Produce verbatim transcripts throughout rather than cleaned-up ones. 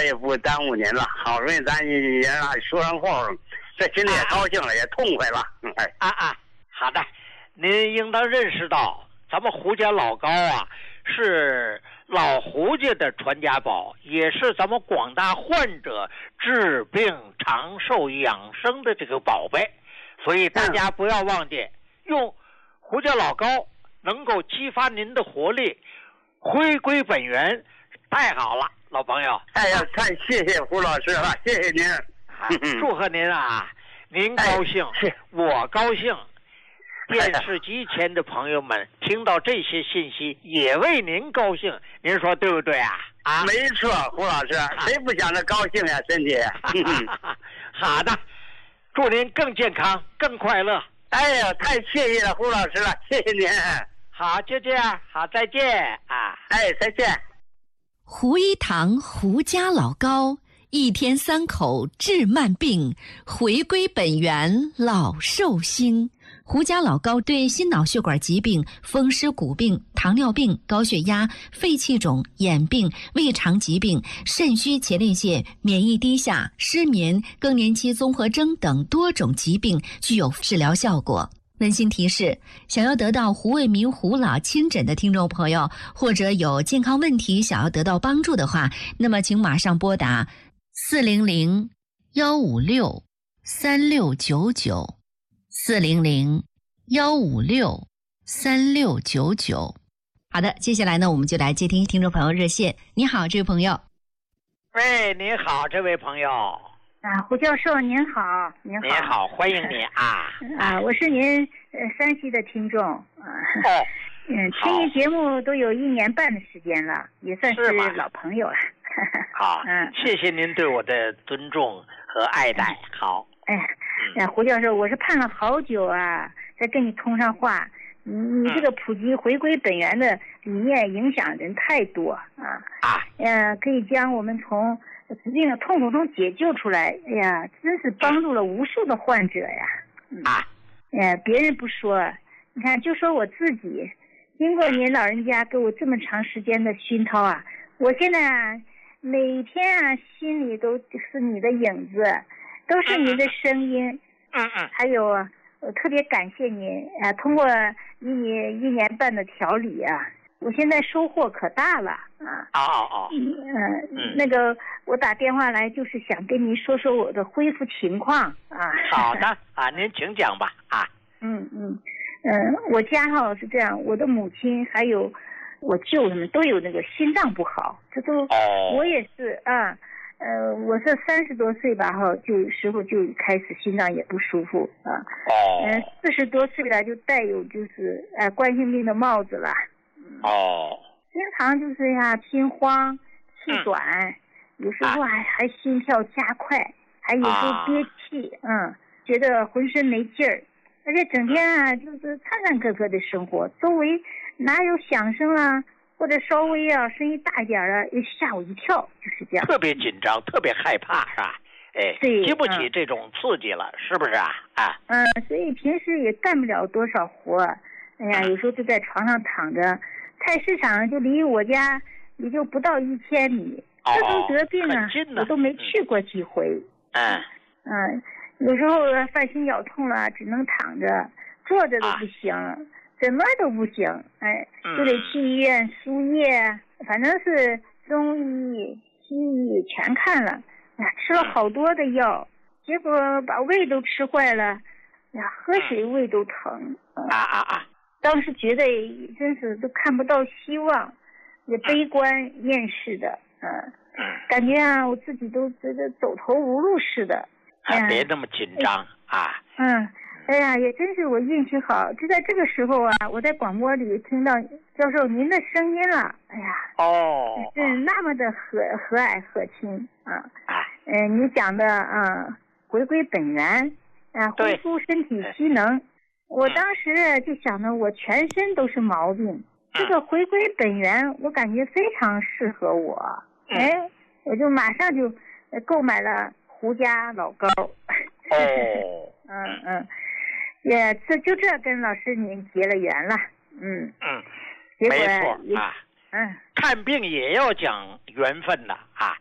也不耽误您了，好容易咱也让说上话，这心里也高兴了，啊、也痛快了。哎啊啊，好的，您应当认识到，咱们胡家老高啊，是老胡家的传家宝，也是咱们广大患者治病长寿养生的这个宝贝，所以大家不要忘记、嗯、用胡家老高能够激发您的活力，回归本源。太好了，老朋友！ 哎呀，太谢谢胡老师了，谢谢您， 啊、祝贺您啊！您高兴，哎、我高兴。电视机前的朋友们听到这些信息，也为您高兴。您说对不对啊？啊， 没错，胡老师，谁不想着高兴呀？身体。 好的，祝您更健康、更快乐。 哎呀，太谢谢了，胡老师了，谢谢您。 好，就这样，好，再见啊！ 哎，再见。 胡一堂胡家老高，一天三口治慢病，回归本源老寿星。胡家老高对心脑血管疾病、风湿骨病、糖尿病、高血压、肺气肿、眼病、胃肠疾病、肾虚前列腺、免疫低下、失眠、更年期综合征等多种疾病具有治疗效果。温馨提示：想要得到胡卫民胡老亲诊的听众朋友，或者有健康问题想要得到帮助的话，那么请马上拨打四零零幺五六三六九九四零零幺五六三六九九。好的，接下来呢，我们就来接听听众朋友热线。你好，这位朋友。 喂，你好，这位朋友。 啊，胡教授您好，您好， 您好，欢迎你啊！ 啊，我是您呃山西的听众啊。 哦， 嗯，听您节目都有一年半的时间了，也算是老朋友了。 好，嗯，谢谢您对我的尊重和爱戴。好， 哎，哎，胡教授，我是盼了好久啊，才跟你通上话。你你这个普及回归本源的理念影响人太多啊啊，呃，可以将我们从疾病的痛苦中解救出来，哎呀，真是帮助了无数的患者呀！嗯、啊，呃，别人不说，你看，就说我自己，经过您老人家给我这么长时间的熏陶啊，我现在啊，每天啊，心里都是你的影子，都是你的声音，嗯嗯，还有啊，我特别感谢您啊，通过你一年半的调理啊。我现在收获可大了啊！ 哦哦哦， 嗯嗯，那个我打电话来就是想跟您说说我的恢复情况啊。 好的啊，您请讲吧啊。 嗯嗯嗯，我家哈是这样，我的母亲还有我舅他们都有那个心脏不好，这都、哦、我也是啊。呃，我是三十多岁吧哈，就时候就开始心脏也不舒服啊。哦。嗯，四十多岁了就带有就是呃冠心病的帽子了。 哦， 经常就是呀，心慌、气短，嗯、有时候还、啊、还心跳加快，还有时候憋气，啊、嗯，觉得浑身没劲儿，而且整天啊就是颤颤巍巍的生活，周围哪有响声啊，或者稍微啊声音大一点啊，又吓我一跳，就是这样。 特别紧张，特别害怕，是吧？哎，经不起这种刺激了，嗯、是不是啊？啊， 嗯，所以平时也干不了多少活，哎呀，有时候就在床上躺着。菜市场就离我家也就不到一千米， 哦、 这都得病啊，我都没去过几回。 嗯嗯，有时候犯心绞痛了，只能躺着，坐着都不行，啊、怎么都不行。哎，就得去医院输液，反正是中医、西医全看了，哎呀，吃了好多的药，结果把胃都吃坏了，哎呀，喝水胃都疼。 嗯、啊啊啊！ 当时觉得真是都看不到希望，也悲观厌世的，嗯、呃，感觉啊，我自己都觉得走投无路似的。 哎、啊，别那么紧张啊！ 嗯，哎呀，也真是我运气好，就在这个时候啊，我在广播里听到教授您的声音了。哎呀， 哦， 是那么的和和蔼和亲啊！啊，嗯、呃，你讲的啊，回归本源，啊，恢复身体机能。我当时就想着，我全身都是毛病，这个回归本源，我感觉非常适合我。哎，我就马上就购买了胡家老高。 哦， 嗯嗯，也这就这跟老师您结了缘了。嗯嗯， 结果没错啊。 嗯， 看病也要讲缘分的啊。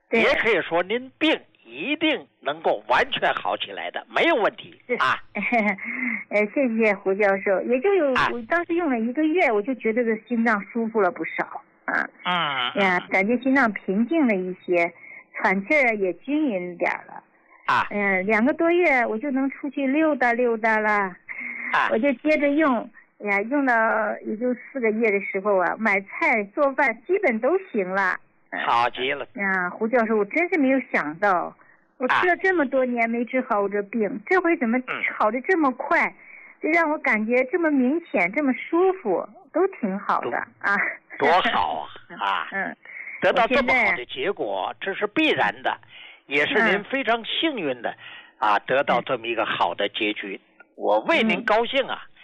也可以说您病一定能够完全好起来的，没有问题啊。 呃，谢谢胡教授，也就有、啊、我当时用了一个月，我就觉得这心脏舒服了不少啊。 嗯呀，感觉心脏平静了一些，喘气儿也均匀点了。 啊， 嗯、呃，两个多月我就能出去溜达溜达了。 啊， 我就接着用。哎呀，用到也就四个月的时候啊，买菜做饭基本都行了。 好极了呀，胡教授，我真是没有想到，我吃了这么多年没治好我这病，啊、这回怎么好的这么快？这、嗯、让我感觉这么明显，这么舒服，都挺好的啊。 多好啊！啊， 嗯， 得到这么好的结果，这是必然的，也是您非常幸运的、嗯、啊，得到这么一个好的结局，我为您高兴啊。